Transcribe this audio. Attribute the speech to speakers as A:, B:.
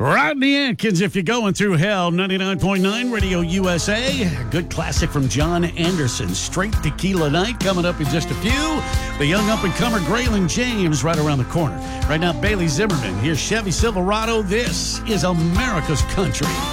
A: Rodney Atkins, If You're Going Through Hell, 99.9 Radio USA. Good classic from John Anderson. Straight Tequila Night coming up in just a few. The young up-and-comer Graylin James right around the corner. Right now, Bailey Zimmerman. Here's Chevy Silverado. This is America's Country.